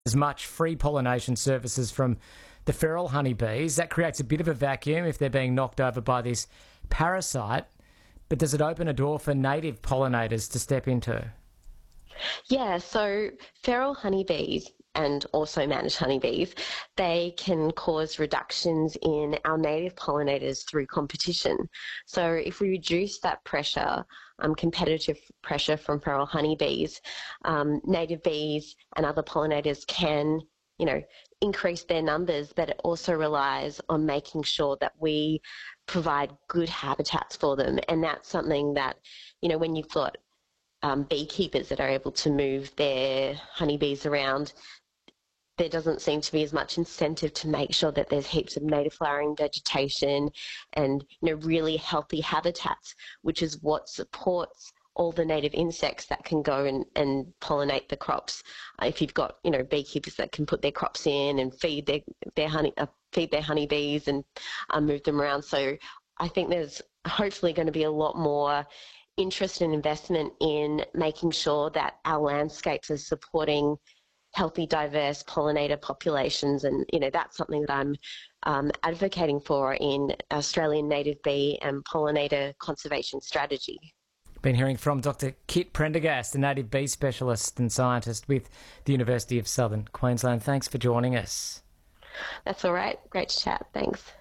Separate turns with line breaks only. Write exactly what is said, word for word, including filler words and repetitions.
as much free pollination services from the feral honeybees. That creates a bit of a vacuum if they're being knocked over by this parasite. But does it open a door for native pollinators to step into?
Yeah, so feral honeybees and also managed honeybees, they can cause reductions in our native pollinators through competition. So if we reduce that pressure, um, competitive pressure from feral honeybees, um, native bees and other pollinators can, you know, increase their numbers, but it also relies on making sure that we provide good habitats for them. And that's something that, you know, when you've got um, beekeepers that are able to move their honeybees around, there doesn't seem to be as much incentive to make sure that there's heaps of native flowering vegetation and, you know, really healthy habitats, which is what supports all the native insects that can go and, and pollinate the crops. Uh, if you've got, you know, beekeepers that can put their crops in and feed their their honey, uh, feed their honeybees and uh, move them around. So I think there's hopefully going to be a lot more interest and investment in making sure that our landscapes are supporting healthy, diverse pollinator populations. And, you know, that's something that I'm um, advocating for in Australian native bee and pollinator conservation strategy.
Been hearing from Doctor Kit Prendergast, a native bee specialist and scientist with the University of Southern Queensland. Thanks for joining us.
That's all right. Great to chat. Thanks.